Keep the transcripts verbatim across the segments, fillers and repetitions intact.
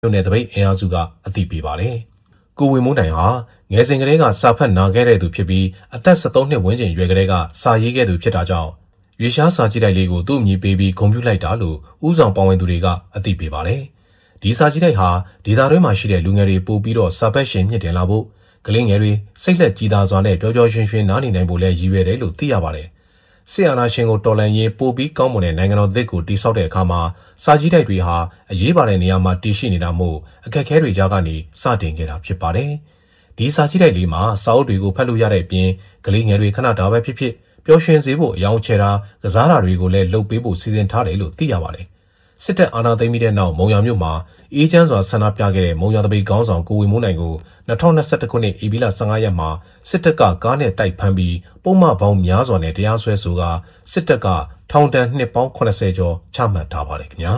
နယ်တပိတ်အင်အားစုကအသိပေးပါတယ်။ကိုဝေမိုးနိုင်ဟာငယ်စဉ်ကလေးကစာဖတ်နာခဲ့တဲ့သူဖြစ်ပြီးအသက်၁၃နှစ်ဝန်းကျင်ရွယ်ကလေးကစာရေးခဲ့သူဖြစ်တာကြောင့်ရွေရှားစာကြည့်တိုက်လေးကိုသူ့အမည်ပေးပြီးဂုဏ်ပြုလိုက်တာလို့ဥဆောင်ပါဝင်သူတွေကအသိပေးပါတယ်။ဒီစာကြည့်တိုက်ဟာဒေသတွင်းမှာရှိတဲ့လူငယ်တွေပို့ပြီးတော့စာပတ်ရှင်မြင့်တင်လာဖို့ကလေးငယ်တွေစိတ်လက်ကြည်သာစွာနဲ့ပျော်ပျော်ရွှင်ရွှင်နားနေနိုင်ဖို့လည်းရည်ရွယ်တယ်လို့သိရပါတယ်။ဆီအာနာရှင်ကိုတော်လှန်ရေးပို့ပြီးကောင်းမွန်တဲ့နိုင်ငံတော်သစ်ကိုတည်ဆောက်တဲ့အခါမှာစာကြည့်တိုက်တွေဟာအရေးပါတဲ့နေရာမှာတည်ရှိနေတာမို့အခက်အခဲတွေကြားကနေစတင်ခဲ့တာဖြစ်ပါတယ်။ဒီစာကြည့်တိုက်လေးမှာစာအုပ်တွေကိုဖတ်လို့ရတဲ့အပြင်ကလေးငယ်တွေခဏတာပဲဖြစ်ဖြစ်ပျော်ရွှင်စေဖို့အယောင်ချဲတာကစားတာတွေကိုလည်းလုပ်ပေးဖို့စီစဉ်ထားတယ်လို့သိရပါတယ်။စစ်တပ်အာဏာသိမ်းပြီးတဲ့နောက်မုံရွာမြို့မှာအေးချမ်းစွာဆန္ဒပြခဲ့တဲ့မုံရွာတပိတ်ခေါင်းဆောင်ကိုဝေမိုးနိုင်ကို၂၀၂၁ခုနှစ်ဧပြီလ၁၅ရက်မှာစစ်တပ်ကကားနဲ့တိုက်ဖမ်းပြီးပုံမှန်ပေါင်းများစွာနဲ့တရားစွဲဆိုကစစ်တပ်ကထောင်ဒဏ်နှစ်ပေါင်း80ကျော်ချမှတ်ထားပါတယ်ခင်ဗျာ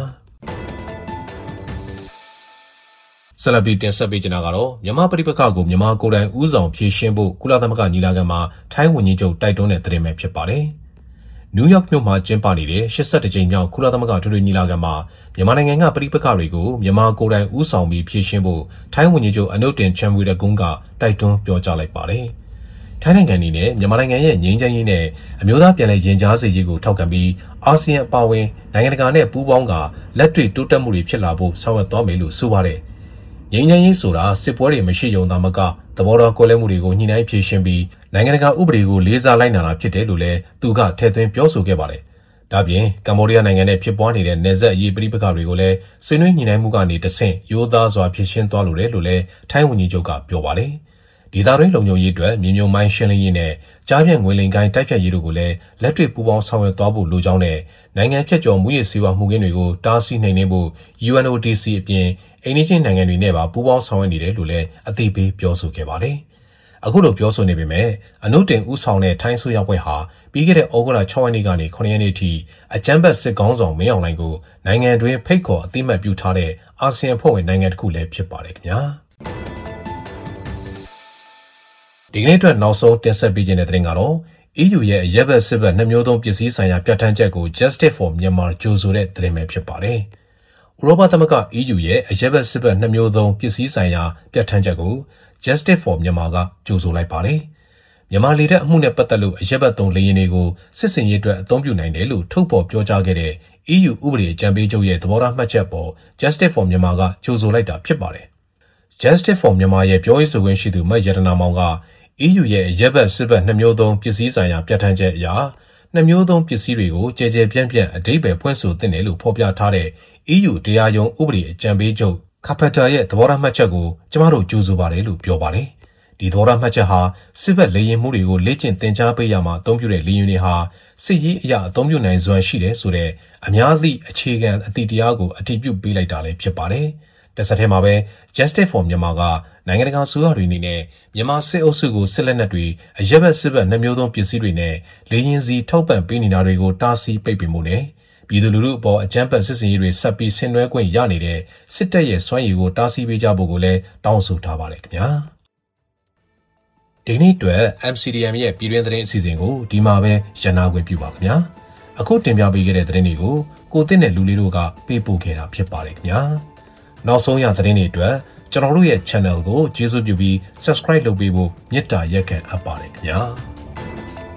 ဆလပီတင်ဆက်ပေးကြတာကတော့မြန်မာပြည်ပခါကိုမြန်မာကိုယ်တိုင်ဦးဆောင်ဖြည့်ရှင်းဖို့ကုလသမဂ္ဂညီလာခံမှာထိုင်းဝန်ကြီးချုပ်တိုက်တွန်းတဲ့သတင်းပဲဖြစ်ပါတယ်နယူးယောက်မြို့မှာကျင်းပနေတဲ့၈၁ကြိမ်မြောက်ကုလသမဂ္ဂထွေထွေညီလာခံမှာမြန်မာနိုင်ငံကပြည်ပခါတွေကိုမြန်မာကိုယ်တိုင်ဦးဆောင်ပြီးဖြည့်ရှင်းဖို့ထိုင်းဝန်ကြီးချုပ်အနုတင်ချန်ဝီရကွန်းကတိုက်တွန်းပြောကြားလိုက်ပါတယ်ထိုင်းနိုင်ငံအနေနဲ့မြန်မာနိုင်ငံရဲ့ငြိမ်းချမ်းရေးနဲ့အမျိုးသားပြည်လဲရင်ကြားစေရေးကိုထောက်ခံပြီးအာဆီယံအပါအဝင်နိုင်ငံတကာနဲ့ပူးပေါင်းကလက်တွေ့တိုးတက်မှုတွေဖြစ်လာဖို့ဆောင်ရွက်သွားမယ်လို့ဆိုပါတယ်ငြိမ်းချမ်းရေးဆိုတာစစ်ပွဲတွေမရှိုံသာမကသဘောတော်ကွဲလွဲမှုတွေကိုညှိနှိုင်းဖြေရှင်းပြီးနိုင်ငံတကာဥပဒေကိုလေးစားလိုက်နာတာဖြစ်တယ်လို့လည်းသူကထည့်သွင်းပြောဆိုခဲ့ပါတယ်။ဒါပြင်ကမ္ဘောဒီးယားနိုင်ငံနဲ့ဖြစ်ပွားနေတဲ့နယ်စပ်အရေးပြည်ပခါတွေကိုလည်းဆွေးနွေးညှိနှိုင်းမှုကနေတဆင့်ရိုးသားစွာဖြေရှင်းသွားလိုတယ်လို့လည်းထိုင်းဝန်ကြီးချုပ်ကပြောပါတယ်။ဒေသတွင်းလုံခြုံရေးအတွက်မြေမြုံမိုင်းရှင်းလင်းရေးနဲ့ကြားဖြတ်ငွေလိမ်ကိုင်းတိုက်ဖြတ်ရေးတို့ကိုလည်းလက်တွေ့ပူးပေါင်းဆောင်ရွက်သွားဖို့လိုကြောင်းနဲ့နိုင်ငံဖြတ်ကျော်မှုရေးစေဝါမှုကင်းတွေကိုတားဆီးနိုင်နေဖို့ ယူအန်အိုဒီစီ အပြင်အိန္ဒိယနိုင်ငံတွေနဲ့ပါပူးပေါင်းဆောင်ရွက်နေတယ်လို့လည်းအသိပေးပြောဆိုခဲ့ပါတယ်။အခုလိုပြောဆိုနေပေမဲ့အနုတင်ဦးဆောင်တဲ့ထိုင်းဆိုရပွဲဟာပြီးခဲ့တဲ့ဩဂုတ်လ၆ရက်နေ့ကနေခုနှစ်ရက်နေ့ထိအကြမ်းဖက်စစ်ကောင်းဆောင်မင်းအောင်လှိုင်ကိုနိုင်ငံတွင်ဖိတ်ခေါ်အသိမှတ်ပြုထားတဲ့အာဆီယံဖွဲ့ဝင်နိုင်ငံတစ်ခုလည်းဖြစ်ပါတယ်ခင်ဗျာ။ဒီကနေ့အတွက်နောက်ဆုံးတင်ဆက်ပေးခြင်းတဲ့သတင်းကတော့ အီးယူ ရဲ့အရက်ဘက်စစ်ဘက်နှစ်မျိုးသုံးပစ္စည်းဆိုင်ရာပြဋ္ဌာန်းချက်ကို Justice for Myanmar ကြိုဆိုတဲ့သတင်းပဲဖြစ်ပါတယ်။ဥရောပသမဂ္ဂ အီးယူ ရဲ့အရက်ဘက်စစ်ဘက်နှစ်မျိုးသုံးပစ္စည်းဆိုင်ရာပြဋ္ဌာန်းချက်ကို Justice for Myanmar ကကြိုဆိုလိုက်ပါတယ်။မြန်မာလေတပ်အမှုနဲ့ပတ်သက်လို့အရက်ဘက်သုံးလေယာဉ်တွေကိုစစ်စင်ရေးအတွက်အသုံးပြုနိုင်တယ်လို့ထုတ်ဖော်ပြောကြားခဲ့တဲ့ အီးယူ ဥပဒေအကြံပေးချုပ်ရဲ့သဘောထားမှတ်ချက်ပေါ် Justice for Myanmar ကကြိုဆိုလိုက်တာဖြစ်ပါတယ်။ Justice for Myanmar ရဲ့ပြောရေးဆိုခွင့်ရှိသူမတ်ရတနာမောင်က အီးယူ ရဲ့အရက်ဘက်စစ်ဘက်နှစ်မျိုးသုံးပစ္စည်းဆိုင်ရာပြဋ္ဌာန်းချက်အရနှစ်မျိုးသုံးပစ္စည်းတွေကိုကြဲကြဲပြန့်ပြန့်အဓိပ္ပာယ်ဖွင့်ဆိုသင့်တယ်လို့ဖော်ပြထားတဲ့ အီးယူ တရားရုံးဥပဒေအကြံပေးချုပ်ခါဖက်တာရဲ့သဘောထားမှတ်ချက်ကိုကျမတို့ကြိုဆိုပါတယ်လို့ပြောပါတယ်။ဒီသဘောထားမှတ်ချက်ဟာစစ်ဘက်လေယာဉ်မှုတွေကိုလေ့ကျင့်သင်ကြားပေးရမှာအသုံးပြုတဲ့လေယာဉ်တွေဟာစစ်ရေးအရာအသုံးပြုနိုင်စွမ်းရှိတယ်ဆိုတဲ့အများသည့်အခြေခံအသည့်တရားကိုအတည်ပြုပေးလိုက်တာလည်းဖြစ်ပါတယ်။တစ်ဆက်တည်းမှာပဲ Justice for Myanmar ကနိုင်ငံတကာဆိုရတွေအနေနဲ့မြန်မာစစ်အုပ်စုကိုစစ်လက်နက်တွေအရက်ဘက်စစ်ဘက်နှမျိုးသုံးပစ္စည်းတွေနဲ့လေရင်စီထောက်ပံ့ပေးနေတာတွေကိုတားဆီးပိတ်ပင်မှုနဲ့ပြည်သူလူထုအပေါ်အကြမ်းဖက်စစ်စင်ရေးတွေဆက်ပြီးဆင်နွှဲခွင့်ရနေတဲ့စစ်တပ်ရဲ့စွမ်းရည်ကိုတားဆီးပေးကြဖို့ကိုလည်းတောင်းဆိုထားပါတယ်ခင်ဗျာဒီနေ့အတွက် အမ် စီ ဒီ အမ် ရဲ့ပြည်တွင်းသတင်းအစီအစဉ်ကိုဒီမှာပဲရန်နာခွင့်ပြုပါခင်ဗျာအခုတင်ပြပေးခဲ့တဲ့သတင်းတွေကိုကိုသစ်နဲ့လူလေးတို့ကပေးပို့ခဲ့တာဖြစ်ပါတယ်ခင်ဗျာနောက်ဆုံးရသတင်းတွေအတွက်ကျွန်တော်တို့ရဲ့ channel ကိုကျေးဇူးပြုပြီး subscribe လုပ်ပေးဖို့မေတ္တာရက်ခံအပ်ပါတယ်ခင်ဗျာ